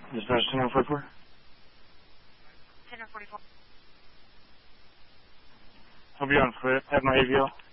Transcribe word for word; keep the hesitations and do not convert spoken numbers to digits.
Dispatch ten oh forty-four. ten forty-four. I'll be on foot. Have my A V L.